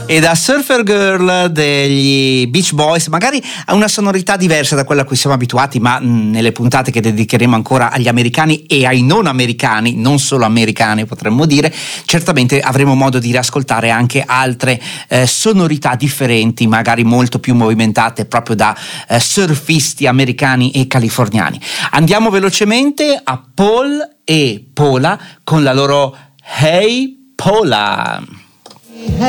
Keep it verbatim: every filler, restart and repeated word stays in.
E da Surfer Girl degli Beach Boys, magari ha una sonorità diversa da quella a cui siamo abituati, ma mh, nelle puntate che dedicheremo ancora agli americani e ai non americani, non solo americani potremmo dire, certamente avremo modo di riascoltare anche altre eh, sonorità differenti, magari molto più movimentate proprio da eh, surfisti americani e californiani. Andiamo velocemente a Paul e Paula con la loro Hey Paula.